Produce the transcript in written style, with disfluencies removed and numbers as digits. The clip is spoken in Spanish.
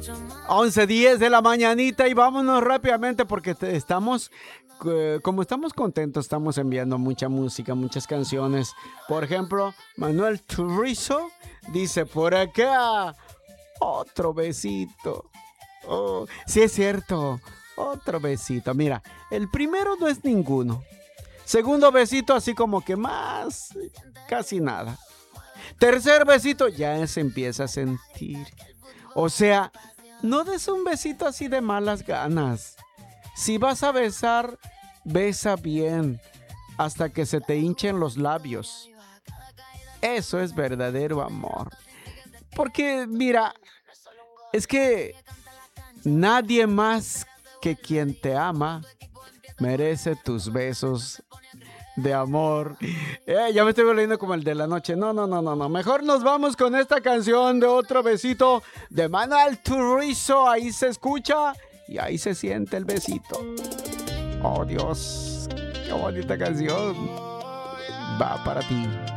11:10 de la mañanita y vámonos rápidamente porque como estamos contentos, estamos enviando mucha música, muchas canciones. Por ejemplo, Manuel Turizo dice por acá, otro besito. Oh, sí es cierto, otro besito. Mira, el primero no es ninguno. Segundo besito así como que más, casi nada. Tercer besito ya se empieza a sentir. O sea, no des un besito así de malas ganas. Si vas a besar, besa bien hasta que se te hinchen los labios. Eso es verdadero amor. Porque, mira, es que nadie más que quien te ama merece tus besos de amor. Ya me estoy volviendo como el de la noche. No. Mejor nos vamos con esta canción de otro besito de Manuel Turizo. Ahí se escucha y ahí se siente el besito. Oh Dios, qué bonita canción. Va para ti.